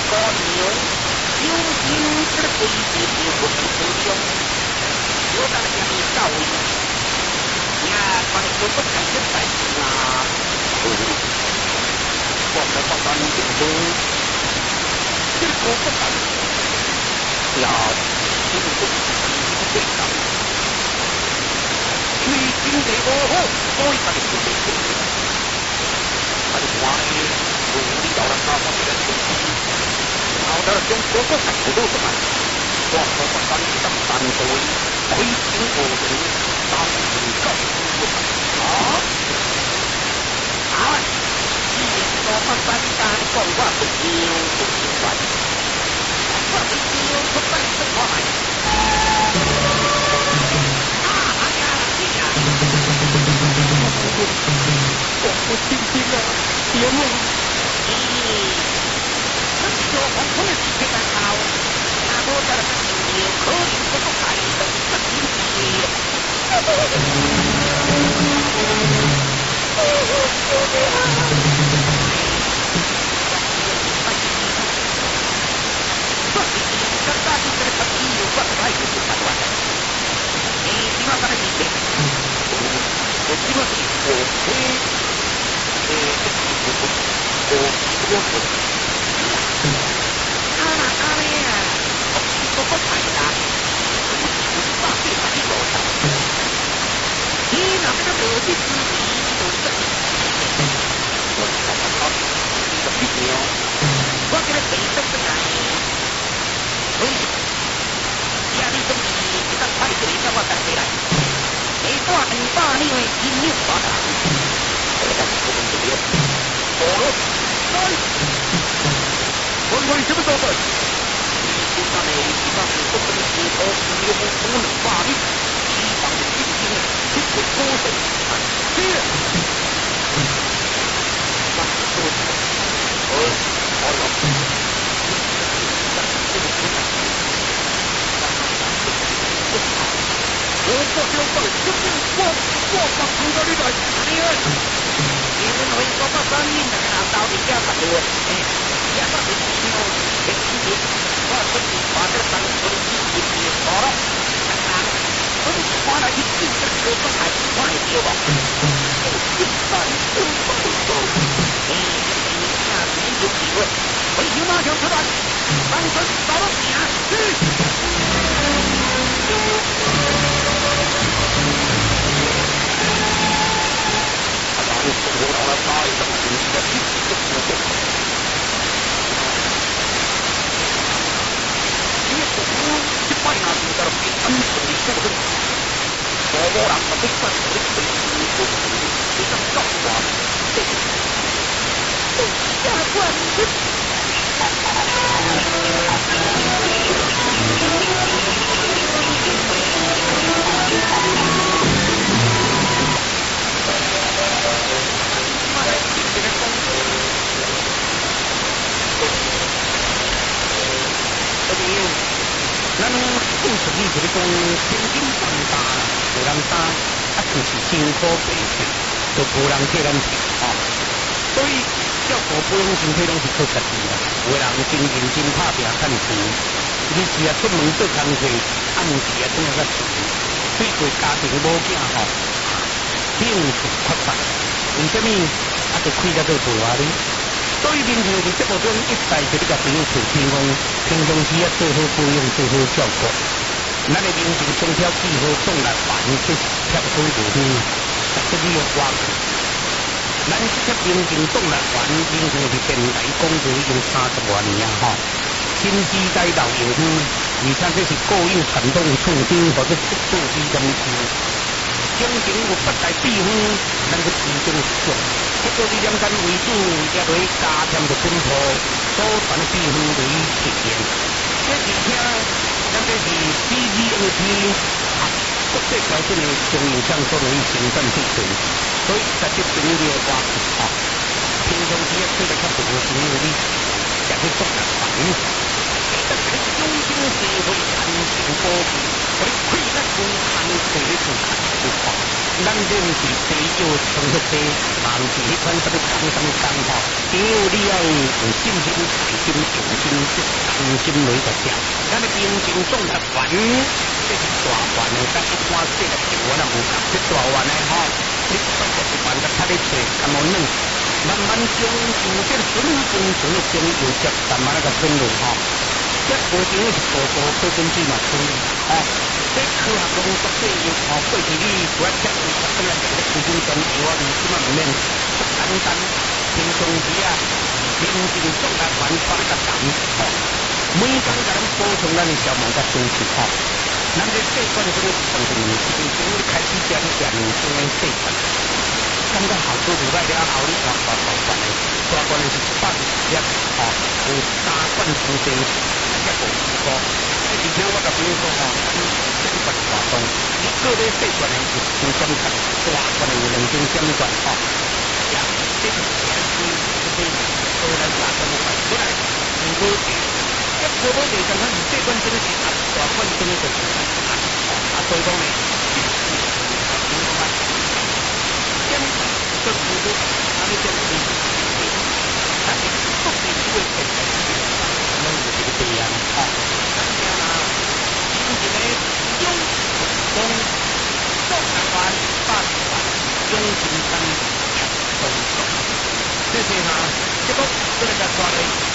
高牛，有心这个规矩就不能不用，有咱们讲的教育，你看把你都不看现在啊，我们放到你眼中，这个不敢，要进步对上，推进这个所以他的准备。他的话呢，处理到了他方面的问题，然后这中国国态度什么？光说把三当三对，推行我们当告诉啊！一说把三当讲话不牛不快，这是牛不快是快。我听听啊，别问。这小黄村的地铁站好，那多在那里可以不做改的这经济。这是刚大地的成绩有关还是不判断的？你听到他的地铁？我听到我为什么做笨？地上的不能接受，又不能法律，地方的军警就会脱手。是。我不想放我把土到你来，你们会说把生命的到底加上多？加上你前几天我自己把这三分之一说了，我就花了一定的时间还快点吧。有机会，回去马上吃饭，当成到了家去。我到了大一张东西的一起活动，因为我一般拿住在了非常手里做的，我让他们在我的腿上非常高啊，下关咱故事里就是讲，天津长大了，有人打，就是辛苦白费，都无人替咱替啊。所以照顾培养身体拢是靠家己啦。有的人真认真打拼赚钱，日时啊出门做工课，暗时啊怎样个钱，对过家庭无囝吼，兴趣缺乏，为什么就开了做做啊哩？所以面前伫节目中一再就你甲朋友提醒讲，平常时啊做好保养，做好照顾。咱的面前中条记号动力环，这是贴水无远，这里有挖去。咱这贴面前动力环，面前是电台广告已经30多年啊吼，新时代老用户，而且这是个人传统的创新或者速度之中心。经常有八大秘方，咱个其中一种。这个以两山为主，也为加添着本土所传的秘方为体验。这而且，咱这是 CGMP 国际标准的供应商所容易生产制成，所以在这朋友的话啊，平常时也做得较多朋友的，也去做人反应。这个中心社会安全保护，我哋开得公开，对你做看不好。 咱这毋是西药成熟的，嘛毋是迄款什么什么吼，只有你要有信心、爱心、用心、同心来着吃。咱的平静总集团，这是大碗的，甲一般细粒的碗啊无共，这大碗的吼，你放在一碗甲它咧做，咁么嫩，慢慢将有这笋分成的精油汁，慢慢那个分落吼。这过程是步步可根水嘛可以，吼。这科学工作对于哦，过去你主要接触十几年前的古今中药啊，你即嘛唔免不简单，平常时啊，平时总来玩耍个感，吼，每工甲咱补充咱的消耗甲精气，吼，咱这习惯这个从平常你开始渐渐成为习惯，感觉好多礼拜了后，你大罐的，大罐的是120粒，吼，有3罐成地，一个50个。而且我甲朋友讲吼，这个大动，你个咧细罐的有2点罐，大罐的有2.5罐吼。呀，这个钱是对都来打这么快出来，你无钱，这无无地上，咱是细罐真的是大罐真的就是所以讲呢，平常啊，先做服务，安尼做服务，咱是不必为钱财，咱有这个对呀，吼。一个用功做台湾办法，用心参与动作，这些哈，这个这个叫做嘞。